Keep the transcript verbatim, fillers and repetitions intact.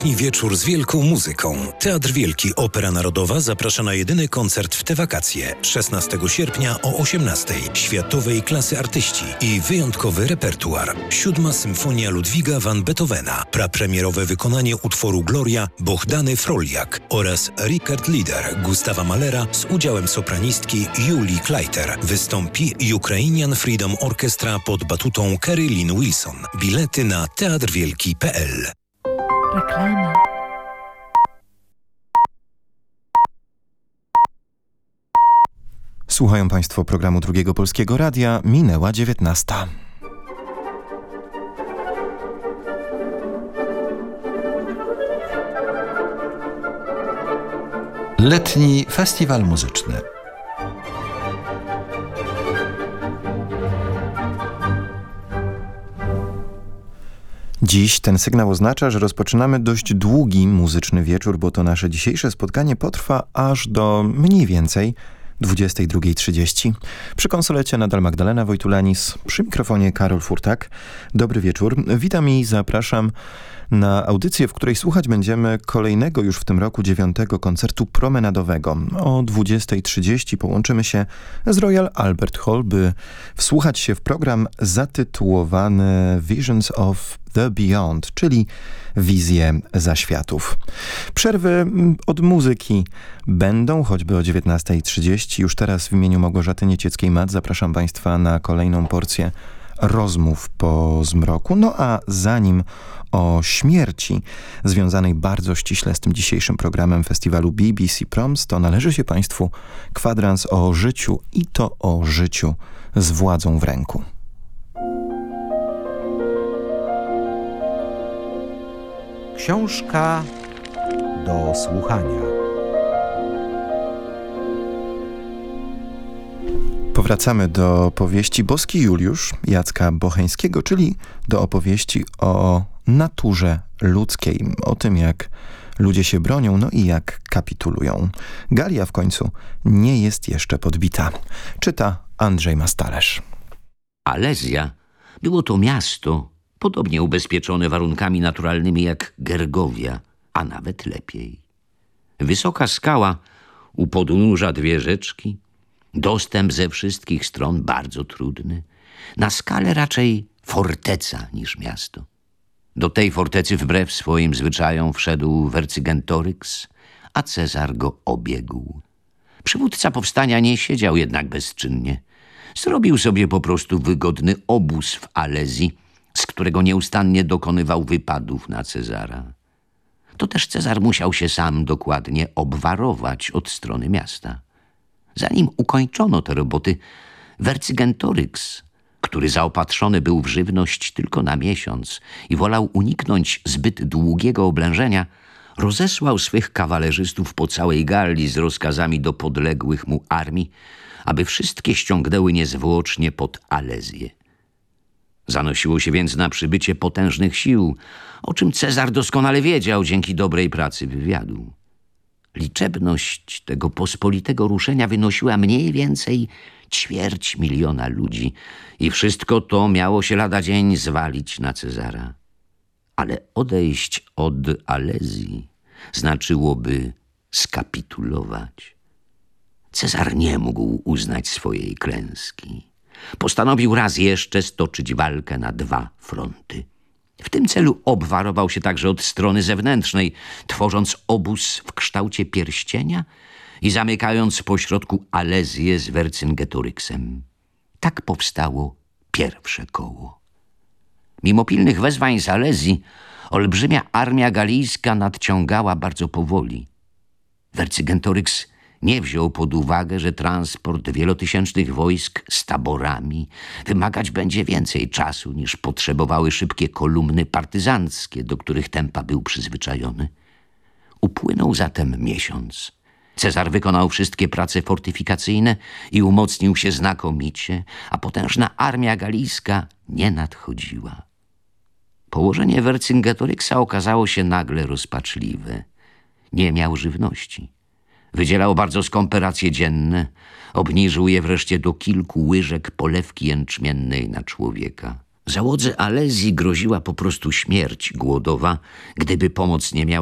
I wieczór z wielką muzyką. Teatr Wielki Opera Narodowa zaprasza na jedyny koncert w te wakacje. szesnastego sierpnia o osiemnastej. Światowej klasy artyści i wyjątkowy repertuar. Siódma Symfonia Ludwiga van Beethovena. Prapremierowe wykonanie utworu Gloria Bohdany Froljak oraz Richard Lieder Gustawa Mahlera z udziałem sopranistki Julii Kleiter. Wystąpi Ukrainian Freedom Orchestra pod batutą Carrie Lynn Wilson. Bilety na teatrwielki kropka p l. Reklama. Słuchają Państwo programu Drugiego Polskiego Radia. Minęła dziewiętnasta. Letni Festiwal Muzyczny. Dziś ten sygnał oznacza, że rozpoczynamy dość długi muzyczny wieczór, bo to nasze dzisiejsze spotkanie potrwa aż do mniej więcej dwudziestej drugiej trzydzieści. Przy konsolecie nadal Magdalena Wojtulanis, przy mikrofonie Karol Furtak. Dobry wieczór. Witam i zapraszam na audycję, w której słuchać będziemy kolejnego już w tym roku dziewiątego koncertu promenadowego. O dwudziestej trzydzieści połączymy się z Royal Albert Hall, by wsłuchać się w program zatytułowany Visions of the Beyond, czyli wizje zaświatów. Przerwy od muzyki będą, choćby o dziewiętnastej trzydzieści. Już teraz w imieniu Małgorzaty Niecieckiej-Mat zapraszam Państwa na kolejną porcję rozmów po zmroku. No a zanim o śmierci związanej bardzo ściśle z tym dzisiejszym programem festiwalu B B C Proms, to należy się Państwu kwadrans o życiu i to o życiu z władzą w ręku. Książka do słuchania. Powracamy do powieści Boski Juliusz Jacka Bocheńskiego, czyli do opowieści o naturze ludzkiej, o tym jak ludzie się bronią, no i jak kapitulują. Galia w końcu nie jest jeszcze podbita. Czyta Andrzej Mastalerz. Alezja było to miasto podobnie ubezpieczone warunkami naturalnymi jak Gergowia, a nawet lepiej. Wysoka skała, u podnóża dwie rzeczki, dostęp ze wszystkich stron bardzo trudny. Na skalę raczej forteca niż miasto. Do tej fortecy wbrew swoim zwyczajom wszedł Wercygentoryks, a Cezar go obiegł. Przywódca powstania nie siedział jednak bezczynnie. Zrobił sobie po prostu wygodny obóz w Alezji, z którego nieustannie dokonywał wypadów na Cezara. To też Cezar musiał się sam dokładnie obwarować od strony miasta. Zanim ukończono te roboty, Wercygentoryks, który zaopatrzony był w żywność tylko na miesiąc i wolał uniknąć zbyt długiego oblężenia, rozesłał swych kawalerzystów po całej Galii z rozkazami do podległych mu armii, aby wszystkie ściągnęły niezwłocznie pod Alezję. Zanosiło się więc na przybycie potężnych sił, o czym Cezar doskonale wiedział dzięki dobrej pracy wywiadu. Liczebność tego pospolitego ruszenia wynosiła mniej więcej ćwierć miliona ludzi i wszystko to miało się lada dzień zwalić na Cezara. Ale odejść od Alezji znaczyłoby skapitulować. Cezar nie mógł uznać swojej klęski. Postanowił raz jeszcze stoczyć walkę na dwa fronty. W tym celu obwarował się także od strony zewnętrznej, tworząc obóz w kształcie pierścienia i zamykając pośrodku Alezję z Wercyngetoryksem. Tak powstało pierwsze koło. Mimo pilnych wezwań z Alezji, olbrzymia armia galijska nadciągała bardzo powoli. Wercygentoryks nie wziął pod uwagę, że transport wielotysięcznych wojsk z taborami wymagać będzie więcej czasu niż potrzebowały szybkie kolumny partyzanckie, do których tempa był przyzwyczajony. Upłynął zatem miesiąc. Cezar wykonał wszystkie prace fortyfikacyjne i umocnił się znakomicie, a potężna armia galijska nie nadchodziła. Położenie Wercyngetoryxa okazało się nagle rozpaczliwe. Nie miał żywności. Wydzielał bardzo skąpe racje dzienne, obniżył je wreszcie do kilku łyżek polewki jęczmiennej na człowieka. Załodze Alezji groziła po prostu śmierć głodowa, gdyby pomoc nie miała